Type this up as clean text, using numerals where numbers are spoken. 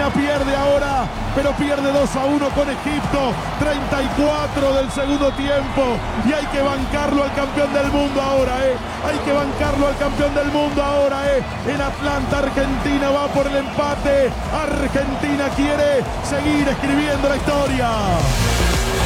Argentina pierde ahora, pero pierde 2-1 con Egipto, 34 del segundo tiempo, y hay que bancarlo al campeón del mundo ahora, hay que bancarlo al campeón del mundo ahora, en Atlanta. Argentina va por el empate, Argentina quiere seguir escribiendo la historia.